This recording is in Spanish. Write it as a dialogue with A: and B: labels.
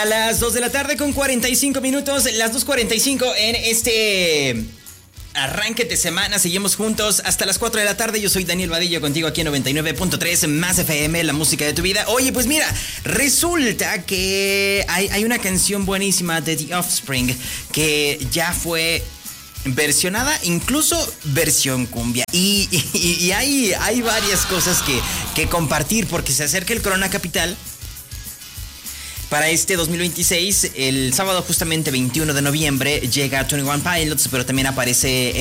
A: A las 2 de la tarde con 45 minutos, las 2:45 en este arranque de semana. Seguimos juntos hasta las 4 de la tarde. Yo soy Daniel Vadillo, contigo aquí en 99.3 Más FM, la música de tu vida. Oye, pues mira, resulta que hay una canción buenísima de The Offspring que ya fue versionada, incluso versión cumbia. Y hay varias cosas que compartir porque se acerca el Corona Capital para este 2026. El sábado justamente 21 de noviembre llega 21 Pilots, pero también aparece